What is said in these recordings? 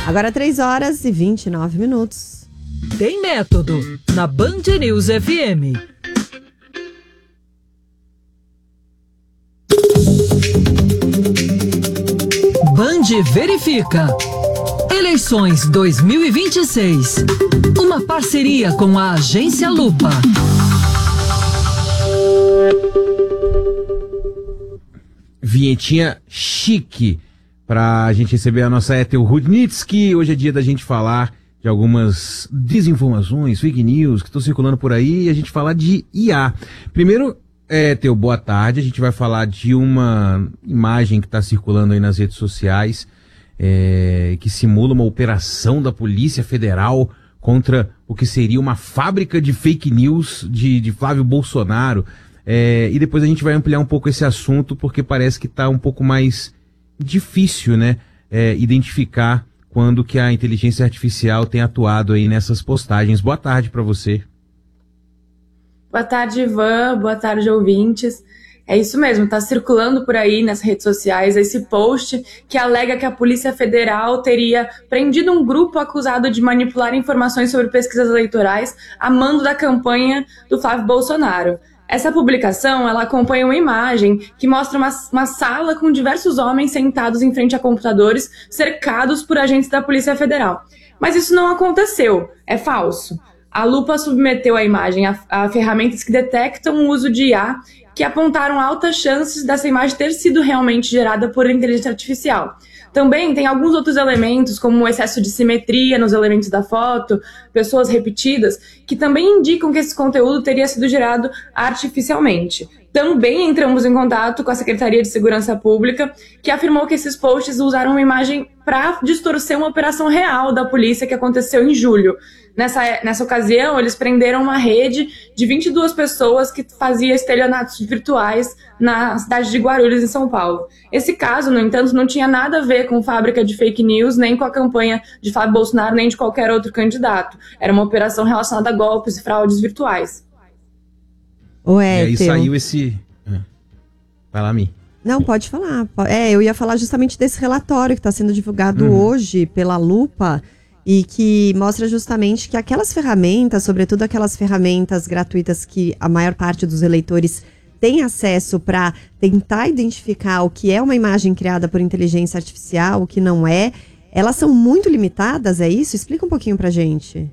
Agora 3h29. Tem Método, na Band News FM. Band verifica. Eleições 2026. Uma parceria com a Agência Lupa. Vinhetinha chique pra gente receber a nossa Ethel Rudnitsky. Hoje é dia da gente falar de algumas desinformações, fake news que estão circulando por aí e a gente falar de IA. Primeiro, Ethel, boa tarde. A gente vai falar de uma imagem que está circulando aí nas redes sociais, que simula uma operação da Polícia Federal contra o que seria uma fábrica de fake news de Flávio Bolsonaro. E depois a gente vai ampliar um pouco esse assunto, porque parece que está um pouco mais difícil, né, identificar quando que a inteligência artificial tem atuado aí nessas postagens. Boa tarde para você. Boa tarde, Ivan. Boa tarde, ouvintes. É isso mesmo, está circulando por aí nas redes sociais esse post que alega que a Polícia Federal teria prendido um grupo acusado de manipular informações sobre pesquisas eleitorais a mando da campanha do Flávio Bolsonaro. Essa publicação, ela acompanha uma imagem que mostra uma sala com diversos homens sentados em frente a computadores, cercados por agentes da Polícia Federal. Mas isso não aconteceu, é falso. A Lupa submeteu a imagem a ferramentas que detectam o uso de IA, que apontaram altas chances dessa imagem ter sido realmente gerada por inteligência artificial. Também tem alguns outros elementos, como o excesso de simetria nos elementos da foto, pessoas repetidas, que também indicam que esse conteúdo teria sido gerado artificialmente. Também entramos em contato com a Secretaria de Segurança Pública, que afirmou que esses posts usaram uma imagem para distorcer uma operação real da polícia que aconteceu em julho. Nessa ocasião, eles prenderam uma rede de 22 pessoas que fazia estelionatos virtuais na cidade de Guarulhos, em São Paulo. Esse caso, no entanto, não tinha nada a ver com fábrica de fake news, nem com a campanha de Flávio Bolsonaro, nem de qualquer outro candidato. Era uma operação relacionada a golpes e fraudes virtuais. E aí saiu esse... Vai lá, Mi. Não, pode falar. Eu ia falar justamente desse relatório que está sendo divulgado hoje pela Lupa e que mostra justamente que aquelas ferramentas, sobretudo aquelas ferramentas gratuitas que a maior parte dos eleitores tem acesso para tentar identificar o que é uma imagem criada por inteligência artificial, o que não é, elas são muito limitadas, é isso? Explica um pouquinho pra gente.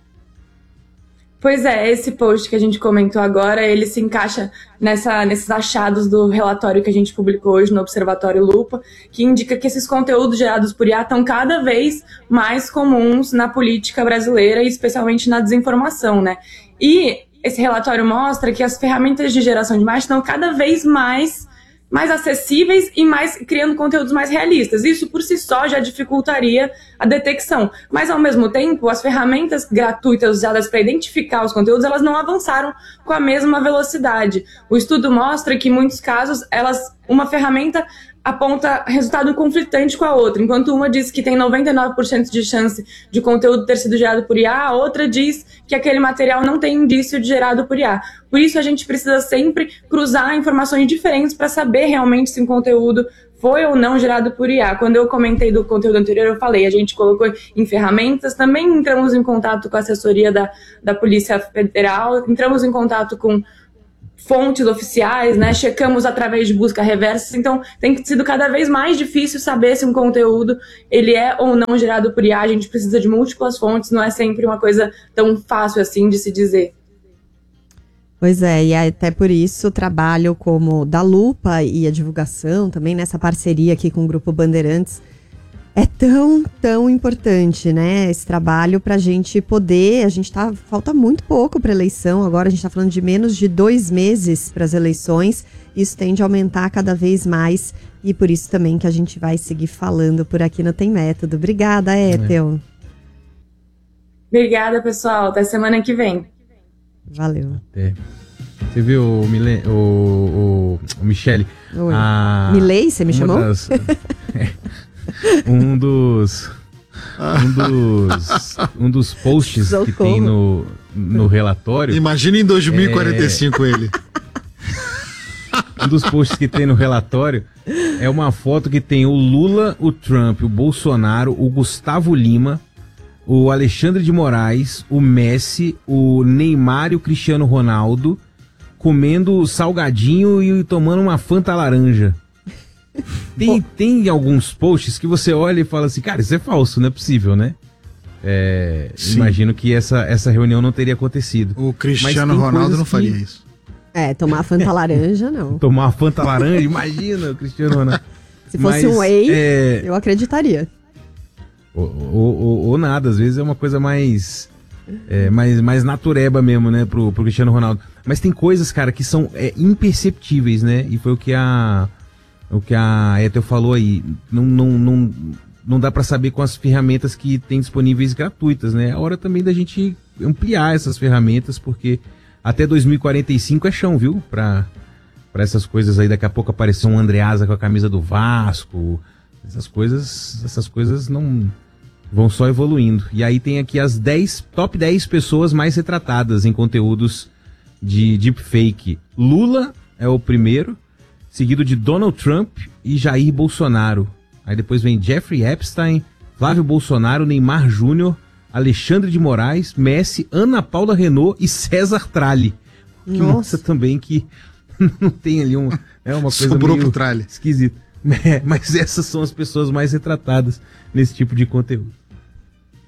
Pois é, esse post que a gente comentou agora, ele se encaixa nesses achados do relatório que a gente publicou hoje no Observatório Lupa, que indica que esses conteúdos gerados por IA estão cada vez mais comuns na política brasileira e especialmente na desinformação, né? E esse relatório mostra que as ferramentas de geração de imagem estão cada vez mais acessíveis e criando conteúdos mais realistas. Isso por si só já dificultaria a detecção. Mas, ao mesmo tempo, as ferramentas gratuitas usadas para identificar os conteúdos, elas não avançaram com a mesma velocidade. O estudo mostra que, em muitos casos, uma ferramenta aponta resultado conflitante com a outra. Enquanto uma diz que tem 99% de chance de conteúdo ter sido gerado por IA, a outra diz que aquele material não tem indício de gerado por IA. Por isso, a gente precisa sempre cruzar informações diferentes para saber realmente se um conteúdo foi ou não gerado por IA. Quando eu comentei do conteúdo anterior, eu falei, a gente colocou em ferramentas, também entramos em contato com a assessoria da Polícia Federal, entramos em contato com fontes oficiais, né? Checamos através de busca reversa, então tem sido cada vez mais difícil saber se um conteúdo ele é ou não gerado por IA. A gente precisa de múltiplas fontes, não é sempre uma coisa tão fácil assim de se dizer. Pois é, e até por isso o trabalho como da Lupa e a divulgação também nessa parceria aqui com o Grupo Bandeirantes é tão importante, né? Esse trabalho pra gente poder, falta muito pouco pra eleição, agora a gente tá falando de menos de 2 meses para as eleições, isso tende a aumentar cada vez mais e por isso também que a gente vai seguir falando por aqui no Tem Método. Obrigada, Ethel. Obrigada, pessoal. Até semana que vem. Valeu. Até. Você viu o Michele? Milei, você me chamou? Um dos posts que tem no relatório. Imagina em 2045 ele. Um dos posts que tem no relatório é uma foto que tem o Lula, o Trump, o Bolsonaro, o Gustavo Lima, o Alexandre de Moraes, o Messi, o Neymar e o Cristiano Ronaldo comendo salgadinho e tomando uma Fanta laranja. Tem alguns posts que você olha e fala assim, cara, isso é falso, não é possível, né? Imagino que essa reunião não teria acontecido. O Cristiano Ronaldo não faria isso. Tomar Fanta laranja, não. Tomar uma Fanta laranja, imagina o Cristiano Ronaldo. Se fosse um whey, eu acreditaria. Ou nada, às vezes é uma coisa mais natureba mesmo, né, pro Cristiano Ronaldo. Mas tem coisas, cara, que são imperceptíveis, né? E foi o que a Ethel falou aí. Não dá pra saber com as ferramentas que tem disponíveis gratuitas, né? É hora também da gente ampliar essas ferramentas, porque até 2045 é chão, viu? Pra essas coisas aí, daqui a pouco aparecer um Andreasa com a camisa do Vasco. Essas coisas não vão só evoluindo. E aí tem aqui as top 10 pessoas mais retratadas em conteúdos de deepfake. Lula é o primeiro, seguido de Donald Trump e Jair Bolsonaro. Aí depois vem Jeffrey Epstein, Flávio Bolsonaro, Neymar Júnior, Alexandre de Moraes, Messi, Ana Paula Renault e César Tralli. Que mostra também que não tem ali uma coisa sobrou meio pro Tralli. esquisita. Mas essas são as pessoas mais retratadas nesse tipo de conteúdo.